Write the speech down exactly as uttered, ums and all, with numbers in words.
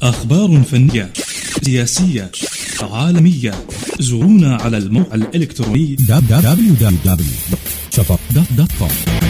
أخبار فنية، سياسية، عالمية. زورونا على الموقع الإلكتروني دبليو دبليو دبليو دوت شفق دوت كوم.